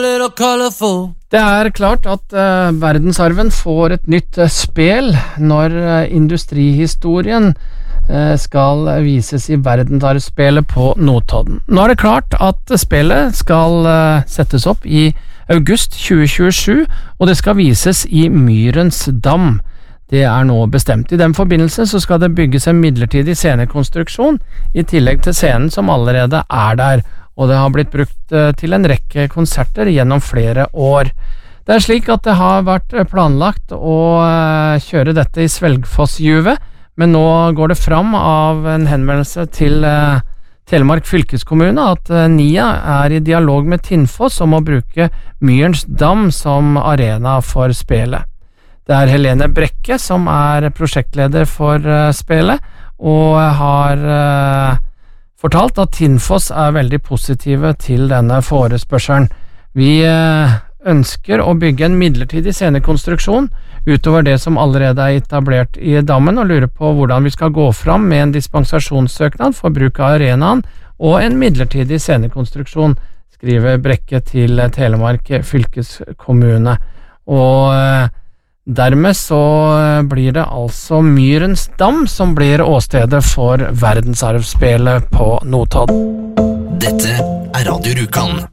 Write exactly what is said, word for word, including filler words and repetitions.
Det er klart at uh, verdensarven får et nytt uh, spel når uh, industrihistorien uh, skal vises i verdensarvspelet på Notodden. Nå er det klart at spillet skal uh, settes opp i august tjue tjuesju, og det skal vises i Myrens dam. Det er nå bestemt. I den forbindelse så skal det bygges en midlertidig scenekonstruksjon i tillegg til scenen som allerede er der, og det har blitt brukt til en rekke konserter gjennom flere år. Det er slik at det har vært planlagt å kjøre dette i Svelgfossjuvet, men nå går det fram av en henvendelse til Telemark fylkeskommune at N I A er i dialog med Tinnfoss om å bruke Myrens dam som arena for spelet. Det er Helene Brekke som er prosjektleder for spelet, og har fortalt at Tinnfoss er veldig positive til denne forespørselen. Vi ønsker å bygge en midlertidig scenekonstruksjon utover det som allerede er etablert i dammen, og lurer på hvordan vi skal gå fram med en dispensasjonssøknad for bruk av arenaen og en midlertidig scenekonstruksjon, skriver Brekke til Telemark fylkeskommune. Og dermed så blir det altså Myrens dam som blir åstedet for verdensarvspelet på Notodden. Dette er Radio Rjukan.